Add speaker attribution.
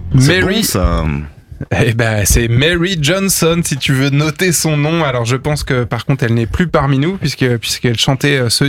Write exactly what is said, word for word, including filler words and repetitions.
Speaker 1: C'est
Speaker 2: Mary.
Speaker 1: bon, ça.
Speaker 2: Eh ben, c'est Mary Johnson, si tu veux noter son nom. Alors, je pense que, par contre, elle n'est plus parmi nous, puisque, puisqu'elle chantait ce